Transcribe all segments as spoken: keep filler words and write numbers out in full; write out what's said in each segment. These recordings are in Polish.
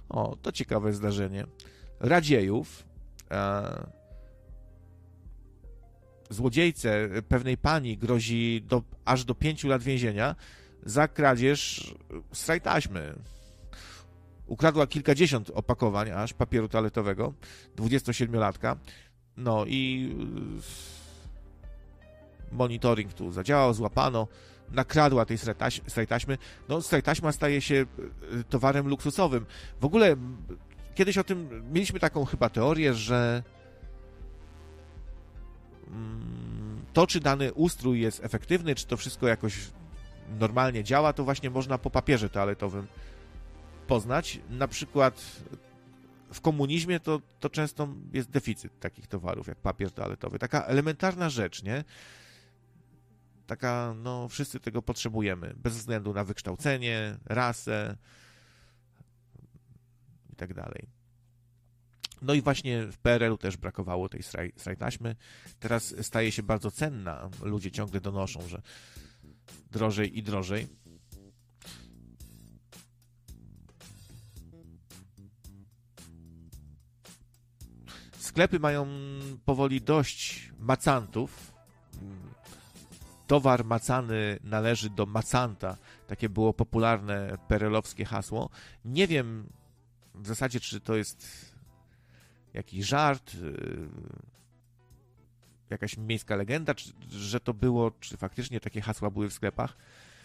O, to ciekawe zdarzenie. Radziejów, e, złodziejce pewnej pani grozi do, aż do pięciu lat więzienia za kradzież srej taśmy. Ukradła kilkadziesiąt opakowań aż papieru toaletowego, dwudziestosiedmiolatka. No i monitoring tu zadziałał, złapano, nakradła tej srej taśmy. No, srej taśma staje się towarem luksusowym. W ogóle kiedyś o tym mieliśmy taką chyba teorię, że to, czy dany ustrój jest efektywny, czy to wszystko jakoś normalnie działa, to właśnie można po papierze toaletowym poznać. Na przykład w komunizmie to, to często jest deficyt takich towarów, jak papier toaletowy. Taka elementarna rzecz, nie? Taka, no, wszyscy tego potrzebujemy, bez względu na wykształcenie, rasę i tak dalej. No i właśnie w P R L-u też brakowało tej srej, srej taśmy. Teraz staje się bardzo cenna. Ludzie ciągle donoszą, że drożej i drożej. Sklepy mają powoli dość macantów. Towar macany należy do macanta. Takie było popularne perelowskie hasło. Nie wiem w zasadzie, czy to jest jakiś żart, jakaś miejska legenda, czy, że to było, czy faktycznie takie hasła były w sklepach.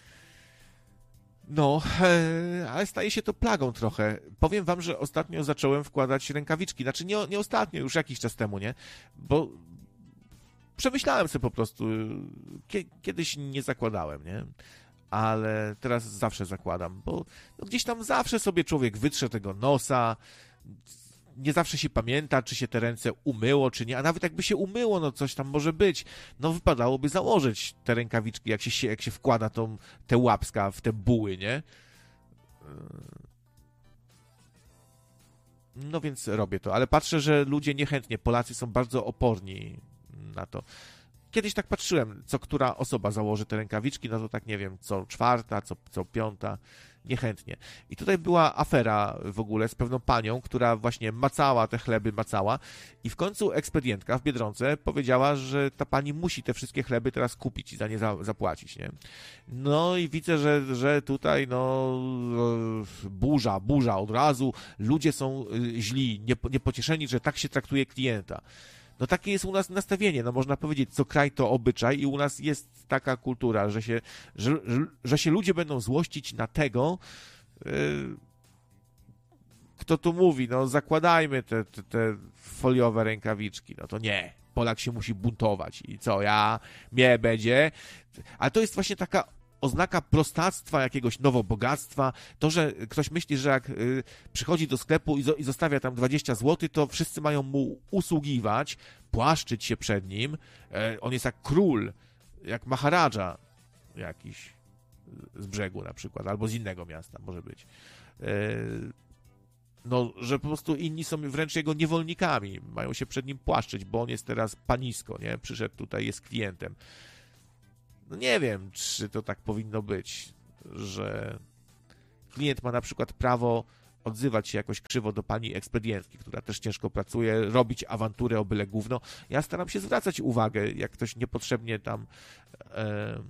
No, ale staje się to plagą trochę. Powiem wam, że ostatnio zacząłem wkładać rękawiczki. Znaczy nie, nie ostatnio, już jakiś czas temu, nie? Bo przemyślałem sobie po prostu. Kiedyś nie zakładałem, nie? Ale teraz zawsze zakładam, bo no gdzieś tam zawsze sobie człowiek wytrze tego nosa, nie zawsze się pamięta, czy się te ręce umyło, czy nie, a nawet jakby się umyło, no coś tam może być, no wypadałoby założyć te rękawiczki, jak się, jak się wkłada tą, te łapska w te buły, nie? No więc robię to, ale patrzę, że ludzie niechętnie, Polacy są bardzo oporni na to. Kiedyś tak patrzyłem, co która osoba założy te rękawiczki, no to tak nie wiem, co czwarta, co, co piąta, niechętnie. I tutaj była afera w ogóle z pewną panią, która właśnie macała te chleby, macała i w końcu ekspedientka w Biedronce powiedziała, że ta pani musi te wszystkie chleby teraz kupić i za nie za, zapłacić, nie? No i widzę, że, że tutaj no burza, burza od razu, ludzie są źli, niepocieszeni, że tak się traktuje klienta. No takie jest u nas nastawienie, no można powiedzieć, co kraj to obyczaj i u nas jest taka kultura, że się, że, że się ludzie będą złościć na tego, yy, kto tu mówi, no zakładajmy te, te, te foliowe rękawiczki, no to nie, Polak się musi buntować i co, ja, mnie będzie, ale to jest właśnie taka oznaka prostactwa, jakiegoś nowobogactwa, to, że ktoś myśli, że jak y, przychodzi do sklepu i, zo, i zostawia tam dwadzieścia złotych, to wszyscy mają mu usługiwać, płaszczyć się przed nim. E, on jest jak król, jak Maharadża jakiś z brzegu na przykład, albo z innego miasta może być. E, no, że po prostu inni są wręcz jego niewolnikami, mają się przed nim płaszczyć, bo on jest teraz panisko, nie? Przyszedł tutaj, jest klientem. No nie wiem, czy to tak powinno być, że klient ma na przykład prawo odzywać się jakoś krzywo do pani ekspedientki, która też ciężko pracuje, robić awanturę o byle gówno. Ja staram się zwracać uwagę, jak ktoś niepotrzebnie tam e,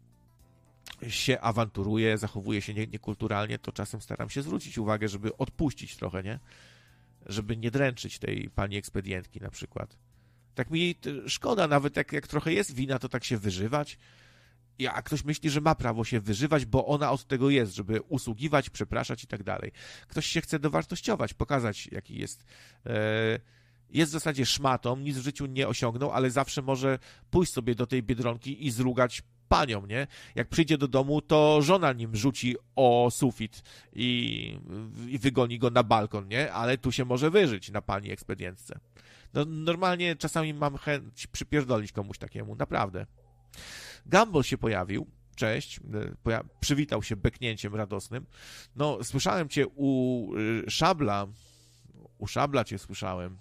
się awanturuje, zachowuje się nie, niekulturalnie, to czasem staram się zwrócić uwagę, żeby odpuścić trochę, nie? Żeby nie dręczyć tej pani ekspedientki na przykład. Tak mi jej szkoda, nawet jak, jak trochę jest wina, to tak się wyżywać. A ktoś myśli, że ma prawo się wyżywać, bo ona od tego jest, żeby usługiwać, przepraszać i tak dalej. Ktoś się chce dowartościować, pokazać, jaki jest. Jest w zasadzie szmatą, nic w życiu nie osiągnął, ale zawsze może pójść sobie do tej Biedronki i zrugać panią, nie? Jak przyjdzie do domu, to żona nim rzuci o sufit i, i wygoni go na balkon, nie? Ale tu się może wyżyć na pani ekspedientce. No, normalnie czasami mam chęć przypierdolić komuś takiemu, naprawdę. Gumball się pojawił, cześć, poja- przywitał się beknięciem radosnym. No, słyszałem cię u y, Szabla, u Szabla cię słyszałem.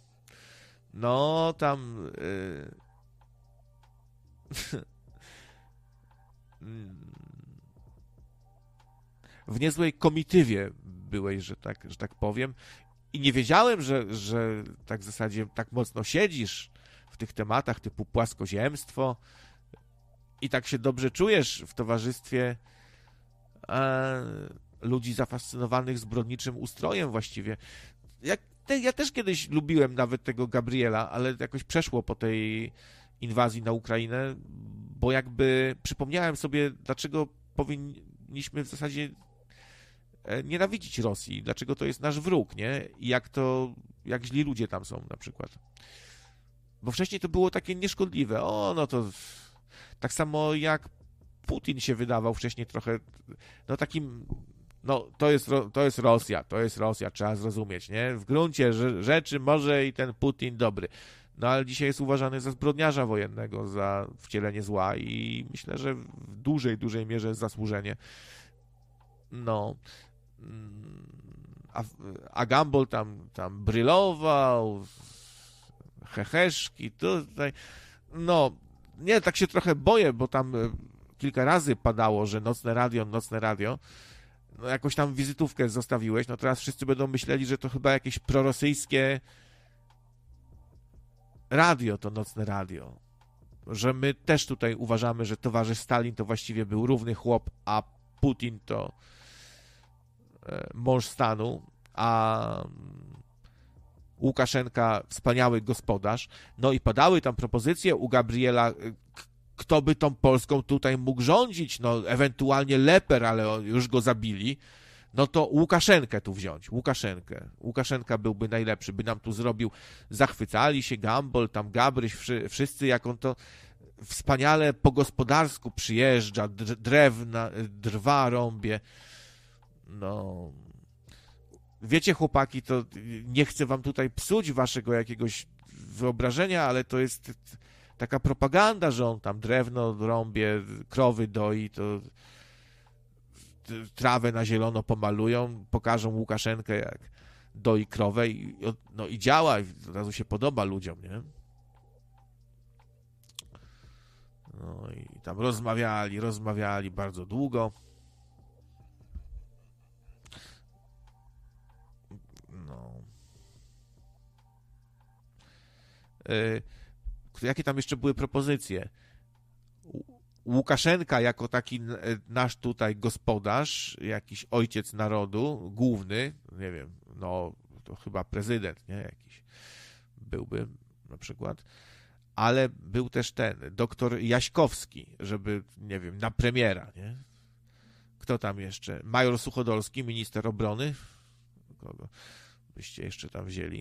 No, tam... Y... w niezłej komitywie byłeś, że tak, że tak powiem. I nie wiedziałem, że, że tak w zasadzie tak mocno siedzisz w tych tematach typu płaskoziemstwo i tak się dobrze czujesz w towarzystwie e, ludzi zafascynowanych zbrodniczym ustrojem właściwie. Jak, te, ja też kiedyś lubiłem nawet tego Gabriela, ale jakoś przeszło po tej inwazji na Ukrainę, bo jakby przypomniałem sobie, dlaczego powinniśmy w zasadzie nienawidzić Rosji, dlaczego to jest nasz wróg, nie? I jak to, jak źli ludzie tam są na przykład. Bo wcześniej to było takie nieszkodliwe. O, no to tak samo jak Putin się wydawał wcześniej trochę, no takim, no to jest, to jest Rosja, to jest Rosja, trzeba zrozumieć, nie? W gruncie rzeczy może i ten Putin dobry. No ale dzisiaj jest uważany za zbrodniarza wojennego, za wcielenie zła i myślę, że w dużej, dużej mierze zasłużenie. No. A, a Gumball tam, tam brylował, heheszki, tutaj. No, nie, tak się trochę boję, bo tam kilka razy padało, że nocne radio, nocne radio. No, jakąś tam wizytówkę zostawiłeś, no teraz wszyscy będą myśleli, że to chyba jakieś prorosyjskie radio, to nocne radio. Że my też tutaj uważamy, że towarzysz Stalin to właściwie był równy chłop, a Putin to mąż stanu, a Łukaszenka wspaniały gospodarz. No i padały tam propozycje u Gabriela, kto by tą Polską tutaj mógł rządzić, no ewentualnie Leper, ale już go zabili. No to Łukaszenkę tu wziąć, Łukaszenkę. Łukaszenka byłby najlepszy, by nam tu zrobił, zachwycali się Gumball, tam Gabryś, wszyscy, jak on to wspaniale po gospodarsku przyjeżdża, drewna, drwa rąbie. No, wiecie, chłopaki, to nie chcę wam tutaj psuć waszego jakiegoś wyobrażenia, ale to jest taka propaganda, że on tam drewno rąbie, krowy doi, to trawę na zielono pomalują, pokażą Łukaszenkę, jak doi krowę i, no, i działa, i od razu się podoba ludziom, nie? No i tam rozmawiali, rozmawiali bardzo długo. No. Yy, jakie tam jeszcze były propozycje? Łukaszenka jako taki nasz tutaj gospodarz, jakiś ojciec narodu, główny, nie wiem, no to chyba prezydent, nie, jakiś byłby na przykład, ale był też ten, doktor Jaśkowski, żeby, nie wiem, na premiera, nie? Kto tam jeszcze? Major Suchodolski, minister obrony? Kogo byście jeszcze tam wzięli?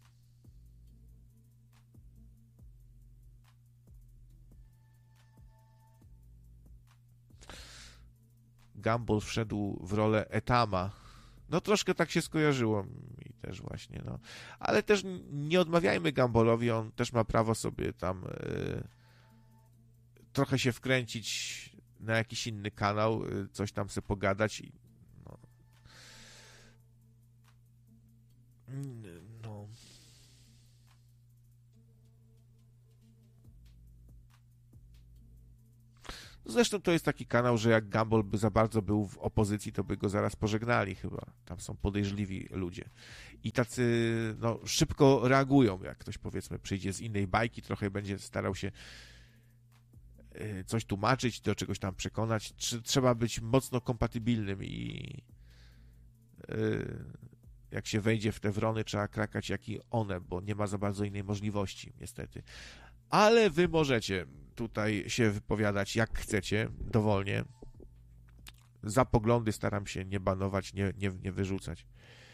Gumball wszedł w rolę Etama. No troszkę tak się skojarzyło mi też właśnie, no. Ale też nie odmawiajmy Gumballowi, on też ma prawo sobie tam yy, trochę się wkręcić na jakiś inny kanał, yy, coś tam sobie pogadać i no. no. Zresztą to jest taki kanał, że jak Gumball by za bardzo był w opozycji, to by go zaraz pożegnali chyba. Tam są podejrzliwi ludzie. I tacy no, szybko reagują, jak ktoś powiedzmy przyjdzie z innej bajki, trochę będzie starał się coś tłumaczyć, do czegoś tam przekonać. Trzeba być mocno kompatybilnym i jak się wejdzie w te wrony, trzeba krakać jak i one, bo nie ma za bardzo innej możliwości, niestety. Ale wy możecie tutaj się wypowiadać jak chcecie, dowolnie. Za poglądy staram się nie banować, nie, nie, nie wyrzucać.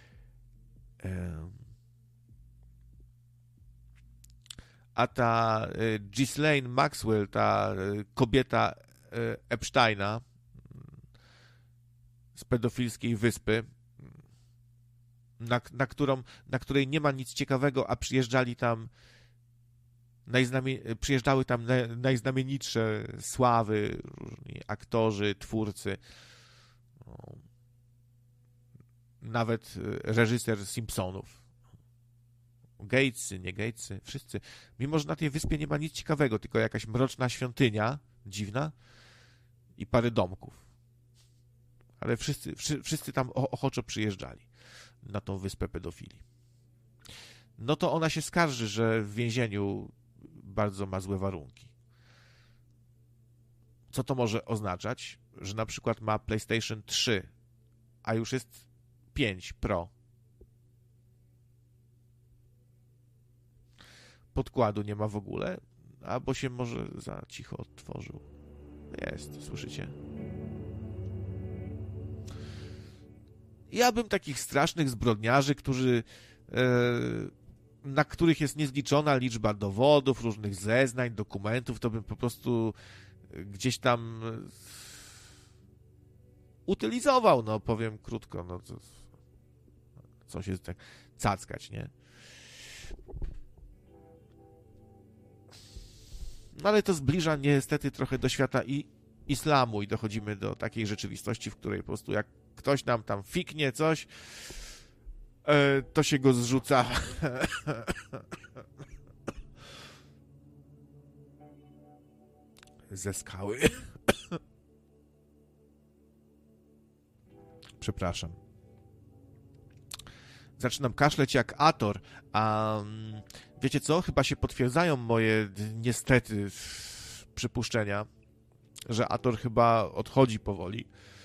A ta Ghislaine Maxwell, ta kobieta Epsteina z pedofilskiej wyspy, na, na, którą, na której nie ma nic ciekawego, a przyjeżdżali tam Najznamie... przyjeżdżały tam najznamienitsze sławy, różni aktorzy, twórcy, no, nawet reżyser Simpsonów. Gatesy, nie Gatesy, wszyscy. Mimo że na tej wyspie nie ma nic ciekawego, tylko jakaś mroczna świątynia, dziwna i parę domków. ale wszyscy, wszy, wszyscy tam ochoczo przyjeżdżali na tą wyspę pedofilii. No to ona się skarży, że w więzieniu bardzo ma złe warunki. Co to może oznaczać? Że na przykład ma PlayStation trzy, a już jest pięć Pro. Podkładu nie ma w ogóle, albo się może za cicho otworzył. Jest, słyszycie? Ja bym takich strasznych zbrodniarzy, którzy, e, na których jest niezliczona liczba dowodów, różnych zeznań, dokumentów, to bym po prostu gdzieś tam utylizował, no powiem krótko, no co, co się tak cackać, nie? No ale to zbliża niestety trochę do świata i islamu i dochodzimy do takiej rzeczywistości, w której po prostu jak ktoś nam tam fiknie coś, to się go zrzuca ze skały. Przepraszam. Zaczynam kaszleć jak Ator, a wiecie co? Chyba się potwierdzają moje niestety przypuszczenia, że Ator chyba odchodzi powoli.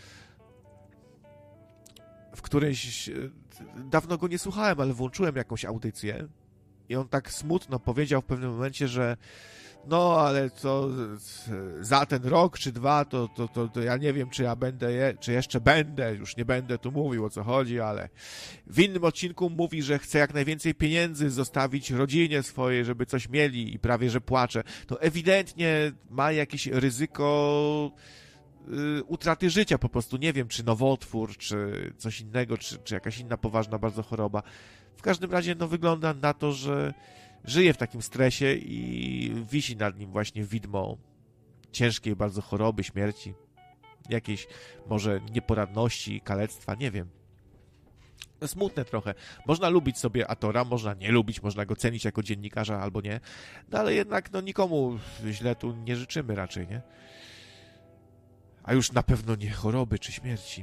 W którejś... Dawno go nie słuchałem, ale włączyłem jakąś audycję i on tak smutno powiedział w pewnym momencie, że no, ale co za ten rok czy dwa, to, to, to, to ja nie wiem, czy ja będę, je, czy jeszcze będę, już nie będę tu mówił, o co chodzi, ale w innym odcinku mówi, że chce jak najwięcej pieniędzy zostawić rodzinie swojej, żeby coś mieli i prawie, że płacze. To ewidentnie ma jakieś ryzyko y, utraty życia po prostu. Nie wiem, czy nowotwór, czy coś innego, czy, czy jakaś inna poważna bardzo choroba. W każdym razie no, wygląda na to, że żyje w takim stresie i wisi nad nim właśnie widmo ciężkiej bardzo choroby, śmierci, jakiejś może nieporadności, kalectwa, nie wiem. Smutne trochę. Można lubić sobie Atora, można nie lubić, można go cenić jako dziennikarza albo nie, no ale jednak no nikomu źle tu nie życzymy raczej, nie? A już na pewno nie choroby czy śmierci.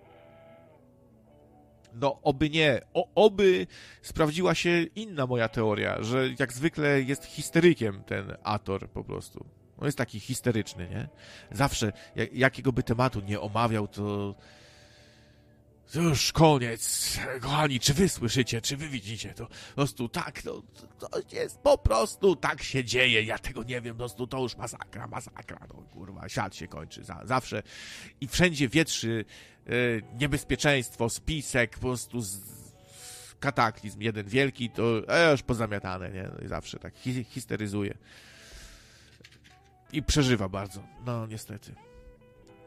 No, oby nie. O, oby sprawdziła się inna moja teoria, że jak zwykle jest histerykiem ten Ator po prostu. On jest taki histeryczny, nie? Zawsze, jak, jakiego by tematu nie omawiał, to... to już koniec. Kochani, czy wy słyszycie, czy wy widzicie? To po prostu tak, to, to jest po prostu tak się dzieje. Ja tego nie wiem, po prostu to już masakra, masakra. No kurwa, świat się kończy za, zawsze. I wszędzie wietrzy y, niebezpieczeństwo, spisek, po prostu z, kataklizm jeden wielki, to e, już pozamiatane, nie? No i zawsze tak hi, histeryzuje. I przeżywa bardzo. No, niestety.